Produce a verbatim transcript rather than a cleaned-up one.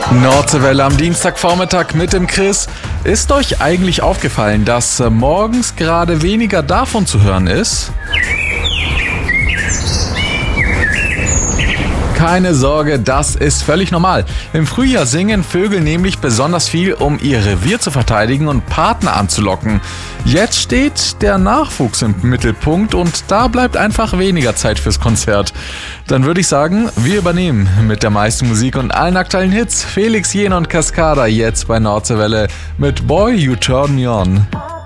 Nordseewelle am Dienstagvormittag mit dem Chris. Ist euch eigentlich aufgefallen, dass morgens gerade weniger davon zu hören ist? Keine Sorge, das ist völlig normal. Im Frühjahr singen Vögel nämlich besonders viel, um ihr Revier zu verteidigen und Partner anzulocken. Jetzt steht der Nachwuchs im Mittelpunkt und da bleibt einfach weniger Zeit fürs Konzert. Dann würde ich sagen, wir übernehmen mit der meisten Musik und allen aktuellen Hits. Felix Jähn und Cascada jetzt bei Nordseewelle mit Boy You Turn Me On.